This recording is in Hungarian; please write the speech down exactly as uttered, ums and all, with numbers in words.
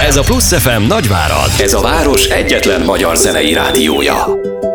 Ez a Plusz ef em Nagyvárad. Ez a város egyetlen magyar zenei rádiója.